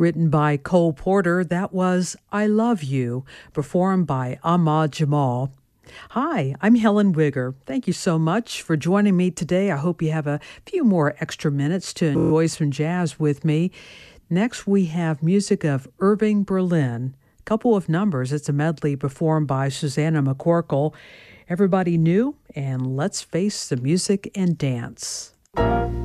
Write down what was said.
written by Cole Porter. That was I Love You, performed by Ahmad Jamal. Hi, I'm Helen Wigger. Thank you so much for joining me today. I hope you have a few more extra minutes to enjoy some jazz with me. Next, we have music of Irving Berlin. Couple of numbers. It's a medley performed by Susanna McCorkle. Everybody new, and let's face the music and dance.